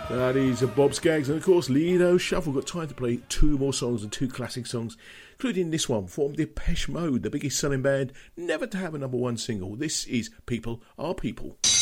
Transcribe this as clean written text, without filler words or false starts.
That is Bob Skaggs and of course Lido Shuffle. Got time to play two more songs and two classic songs, including this one from Depeche Mode, the biggest selling band never to have a number one single. This is People Are People.